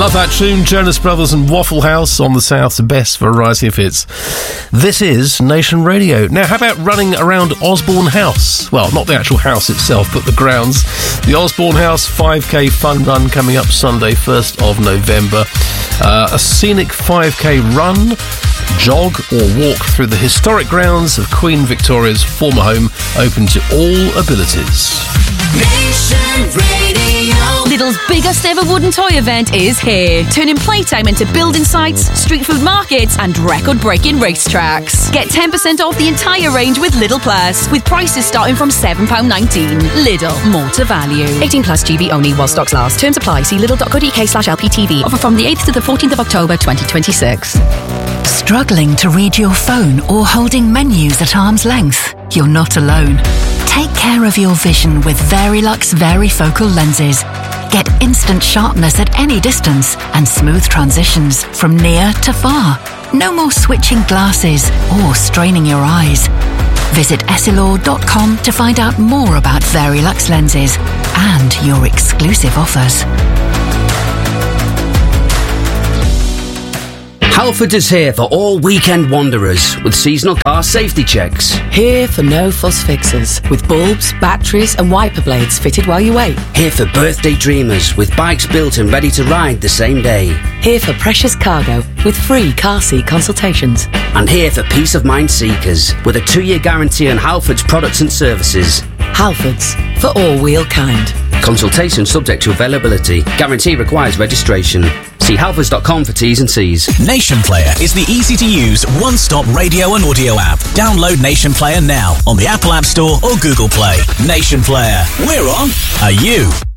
Love that tune, Jonas Brothers and Waffle House on the South's best variety of hits. This is Nation Radio. Now, how about running around Osborne House? Well, not the actual house itself, but the grounds. The Osborne House 5K fun run coming up Sunday, 1st of November. A scenic 5K run, jog or walk through the historic grounds of Queen Victoria's former home, open to all abilities. Nation Radio. Lidl's biggest ever wooden toy event is here, turning playtime into building sites, street food markets and record-breaking racetracks. Get 10% off the entire range with Lidl Plus, with prices starting from £7.19. Lidl, more to value. 18 plus GB only while stocks last. Terms apply. See lidl.co.uk/LPTV. Offer from the 8th to the 14th of October 2026. Struggling to read your phone or holding menus at arm's length? You're not alone. Take care of your vision with Verilux Varifocal lenses. Get instant sharpness at any distance and smooth transitions from near to far. No more switching glasses or straining your eyes. Visit essilor.com to find out more about Verilux lenses and your exclusive offers. Halfords is here for all weekend wanderers with seasonal car safety checks. Here for no-fuss fixes with bulbs, batteries and wiper blades fitted while you wait. Here for birthday dreamers with bikes built and ready to ride the same day. Here for precious cargo with free car seat consultations. And here for peace of mind seekers with a 2-year guarantee on Halfords products and services. Halfords, for all-wheel kind. Consultation subject to availability. Guarantee requires registration. See halfords.com for T's and C's. Nation Player is the easy-to-use one-stop radio and audio app. Download Nation Player now on the Apple App Store or Google Play. Nation Player. We're on. Are you?